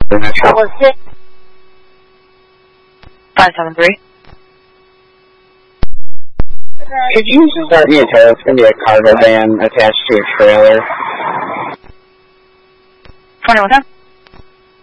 Metro. 573. Could you start me a tow? It's going to be a cargo van attached to a trailer. 2110.